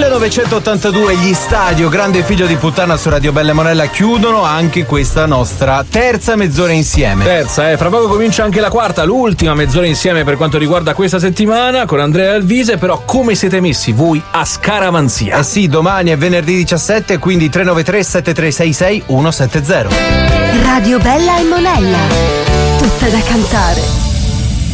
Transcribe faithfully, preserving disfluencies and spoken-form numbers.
millenovecentottantadue gli Stadio, grande figlio di puttana su Radio Bella e Monella, chiudono anche questa nostra terza mezz'ora insieme. Terza, eh, fra poco comincia anche la quarta, l'ultima mezz'ora insieme per quanto riguarda questa settimana con Andrea Alvise. Però come siete messi voi a scaramanzia? Eh sì, domani è venerdì diciassette, quindi tre nove tre sette tre sei sei uno sette zero. Radio Bella e Monella, tutta da cantare.